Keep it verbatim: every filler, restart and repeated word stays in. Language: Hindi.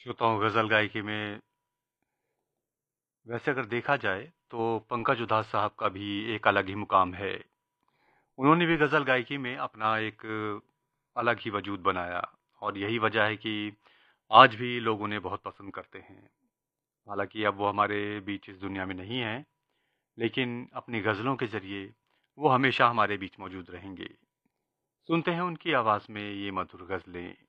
श्रोताओं, गज़ल गायकी में वैसे अगर देखा जाए तो पंकज उधास साहब का भी एक अलग ही मुकाम है। उन्होंने भी गज़ल गायकी में अपना एक अलग ही वजूद बनाया और यही वजह है कि आज भी लोग उन्हें बहुत पसंद करते हैं। हालांकि अब वो हमारे बीच इस दुनिया में नहीं हैं, लेकिन अपनी गज़लों के ज़रिए वो हमेशा हमारे बीच मौजूद रहेंगे। सुनते हैं उनकी आवाज़ में ये मधुर गज़लें।